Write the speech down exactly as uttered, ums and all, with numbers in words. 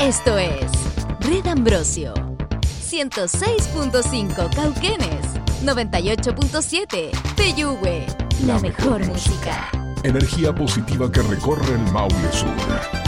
Esto es Red Ambrosio. ciento seis punto cinco Cauquenes. noventa y ocho punto siete Peyúgue. La mejor música. Energía positiva que recorre el Maule Sur.